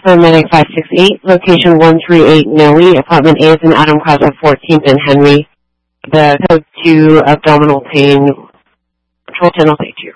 Paramedic 568, location 138 Noe, apartment A is in Adam Plaza 14th and Henry. The code 2 abdominal pain, control channel, thank you.